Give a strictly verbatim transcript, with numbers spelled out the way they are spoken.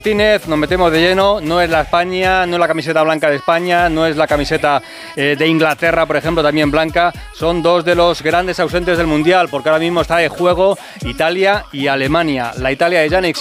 Martínez, nos metemos de lleno, no es la España, no es la camiseta blanca de España, no es la camiseta eh, de Inglaterra, por ejemplo, también blanca, son dos de los grandes ausentes del Mundial, porque ahora mismo está de juego Italia y Alemania. La Italia de Yannick